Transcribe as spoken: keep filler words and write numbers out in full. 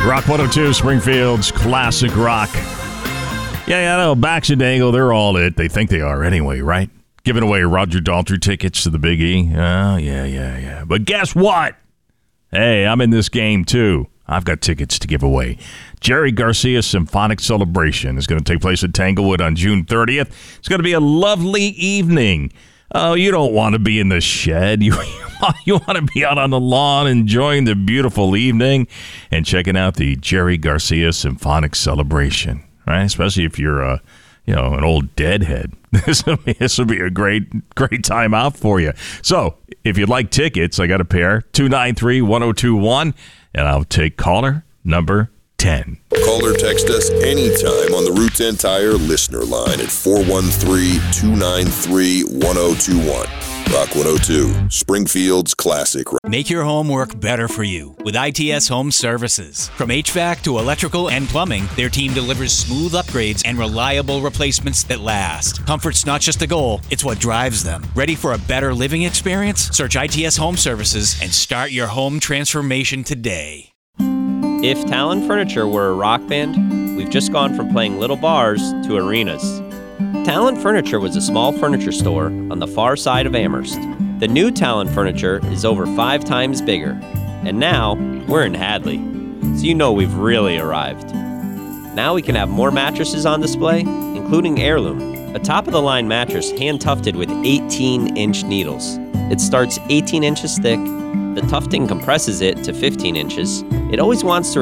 Rock one oh two, Springfield's classic rock. Yeah, yeah, I know. Bax and Dangle, they're all it. They think they are anyway, right? Giving away Roger Daltrey tickets to the Big E. Oh, yeah, yeah, yeah. But guess what? Hey, I'm in this game, too. I've got tickets to give away. Jerry Garcia Symphonic Celebration is going to take place at Tanglewood on June thirtieth. It's going to be a lovely evening. Oh, you don't want to be in the shed. You, you want to be out on the lawn enjoying the beautiful evening and checking out the Jerry Garcia Symphonic Celebration, right? Especially if you're a, you know, an old deadhead. This will be, this will be a great, great time out for you. So if you'd like tickets, I got a pair, two nine three, one oh two one, and I'll take caller number ten. Call or text us anytime on the Route ten Tire listener line at four one three, two nine three, one oh two one. Rock one oh two, Springfield's classic rock. Make your home work better for you with I T S Home Services. From H V A C to electrical and plumbing, their team delivers smooth upgrades and reliable replacements that last. Comfort's not just a goal, it's what drives them. Ready for a better living experience? Search I T S Home Services and start your home transformation today. If Talon Furniture were a rock band, we've just gone from playing little bars to arenas. Talon Furniture was a small furniture store on the far side of Amherst. The new Talon Furniture is over five times bigger, and now we're in Hadley, so you know we've really arrived. Now we can have more mattresses on display, including Heirloom, a top-of-the-line mattress hand-tufted with eighteen inch needles. It starts eighteen inches thick, the tufting compresses it to fifteen inches. It always wants to